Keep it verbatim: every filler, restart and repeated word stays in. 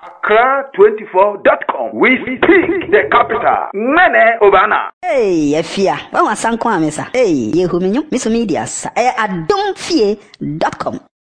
Accra twenty-four dot com. We speak the capital. Mene Obana. Hey, Efia. Wa wasan kwa mesa. Hey, yehu minyo. Miso media sa. Eh, adomfie dot com.